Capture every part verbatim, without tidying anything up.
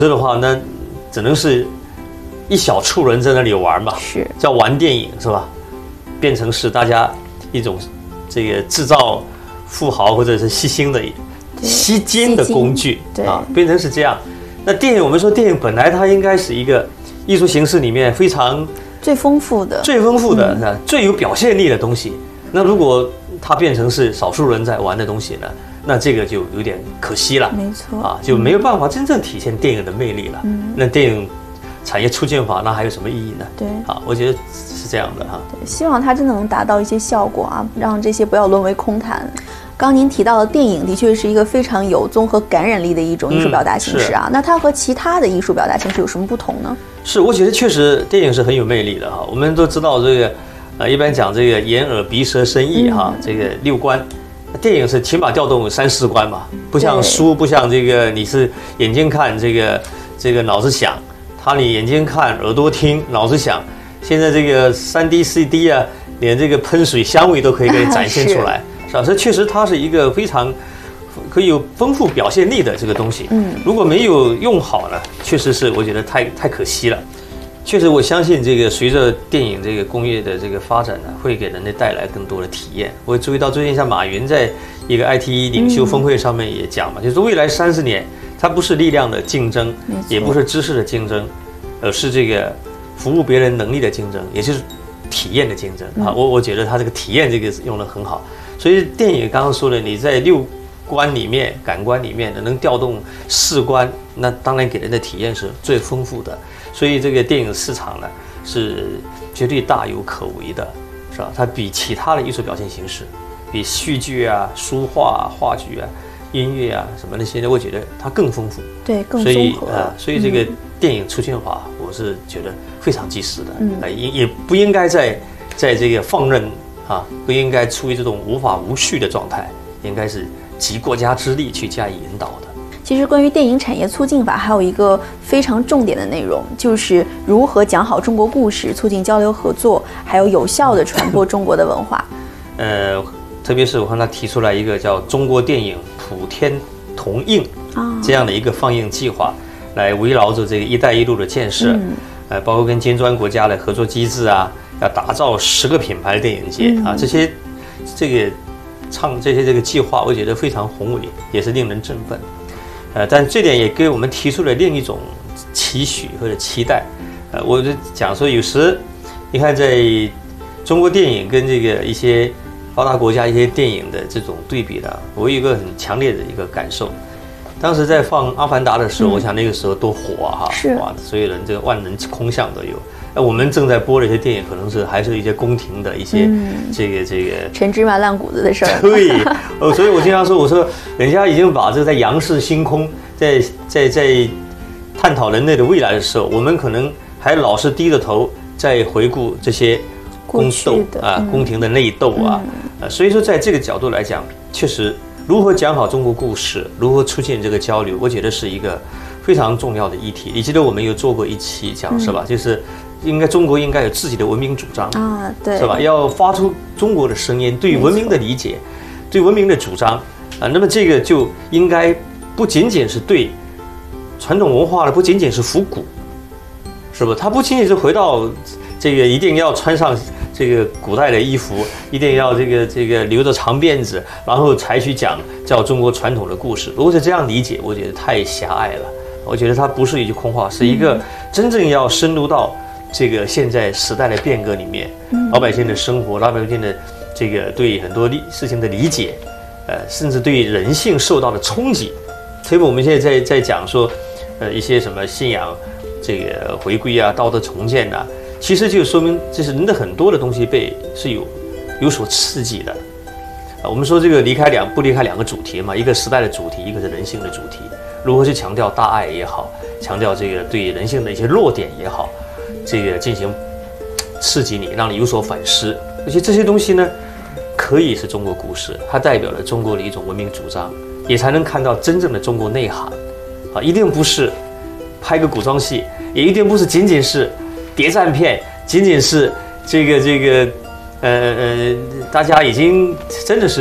这的话呢，只能是一小处人在那里玩嘛， 是叫玩电影是吧？变成是大家一种这个制造富豪或者是吸星的吸金的工具啊，变成是这样。那电影我们说电影本来它应该是一个艺术形式里面非常最丰富的、 最丰富的、嗯、最有表现力的东西。那如果它变成是少数人在玩的东西呢？那这个就有点可惜了， 没错啊，就没有办法真正体现电影的魅力了。嗯，那电影产业促进法那还有什么意义呢？ 对， 啊，我觉得是这样的哈。 对，希望它真的能达到一些效果啊，让这些不要沦为空谈。刚您提到的电影的确是一个非常有综合感染力的一种艺术表达形式啊，嗯、那它和其他的艺术表达形式有什么不同呢？ 是，我觉得确实电影是很有魅力的哈。我们都知道这个，呃，一般讲这个眼耳鼻舌身意哈，嗯、这个六官。电影是起码调动三四观嘛，不像书，不像这个你是眼睛看这个这个脑子想，他你眼睛看耳朵听脑子想，现在这个三 D 四 D 啊，连这个喷水香味都可以给你展现出来，是吧？这确实它是一个非常可以有丰富表现力的这个东西。嗯，如果没有用好呢，确实是我觉得太太可惜了。确实，我相信这个随着电影这个工业的这个发展呢，会给人类带来更多的体验。我注意到最近像马云在一个 I T 领袖峰会上面也讲嘛，就是未来三十年，它不是力量的竞争，也不是知识的竞争，而是这个服务别人能力的竞争，也就是体验的竞争啊。我我觉得他这个体验这个用得很好。所以电影刚刚说的，你在六官里面、感官里面能调动四官，那当然给人的体验是最丰富的。所以这个电影市场呢是绝对大有可为的，是吧？它比其他的艺术表现形式，比戏剧啊、书画、啊、话剧啊、音乐啊什么那些，我觉得它更丰富， 对，更综合。所以啊，所以这个电影促进法，我是觉得非常及时的，嗯，也也不应该在在这个放任啊，不应该处于这种无法无序的状态，应该是集国家之力去加以引导的。 其实关于电影产业促进法还有一个非常重点的内容，就是如何讲好中国故事，促进交流合作，还有有效地传播中国的文化。 呃，特别是我看他提出来一个叫中国电影普天同映这样的一个放映计划，来围绕着这个“一带一路”的建设，嗯、呃，包括跟金砖国家的合作机制啊，要打造十个品牌的电影节、嗯、啊，这些这个唱这些这个计划，我觉得非常宏伟，也是令人振奋。呃，但这点也给我们提出了另一种期许或者期待。呃，我就讲说，有时你看，在中国电影跟这个一些发达国家一些电影的这种对比呢，我有一个很强烈的一个感受。当时在放《阿凡达》的时候，嗯、我想那个时候多火啊！哈， 是哇，所有人这个万人空巷都有。那我们正在播的一些电影，可能是还是一些宫廷的一些、嗯、这个这个陈芝麻烂谷子的事儿。 对，哦，所以我经常说，我说人家已经把这个在仰视星空，在在在探讨人类的未来的时候，我们可能还老是低着头在回顾这些宫斗啊、嗯、宫廷的内斗啊、嗯呃，所以说在这个角度来讲，确实如何讲好中国故事，如何促进这个交流，我觉得是一个非常重要的议题。你记得我们有做过一期讲、嗯、是吧？就是应该中国应该有自己的文明主张啊，对， 是吧？要发出中国的声音，对文明的理解，对文明的主张啊。那么这个就应该不仅仅是对传统文化的，不仅仅是复古，是吧？它不仅仅是回到这个一定要穿上这个古代的衣服，一定要这个这个留着长辫子，然后才去讲叫中国传统的故事。如果是这样理解，我觉得太狭隘了。我觉得它不是一句空话，是一个真正要深入到这个现在时代的变革里面，老百姓的生活，老百姓的这个对很多事情的理解，呃，甚至对人性受到的冲击。特别我们现在在在讲说，呃，一些什么信仰这个回归啊、道德重建啊，其实就说明这是人的很多的东西被是有有所刺激的。啊，我们说这个离开两不离开两个主题嘛，一个时代的主题，一个是人性的主题。如何去强调大爱也好，强调这个对人性的一些弱点也好，这个进行刺激你，让你有所反思。而且这些东西呢，可以是中国故事，它代表了中国的一种文明主张，也才能看到真正的中国内涵。啊，一定不是拍个古装戏，也一定不是仅仅是谍战片，仅仅是这个这个呃呃，大家已经真的是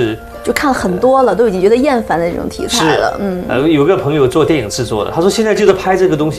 就看了很多了，都已经觉得厌烦的这种题材了。嗯， 呃，有个朋友做电影制作的，他说现在就在拍这个东西，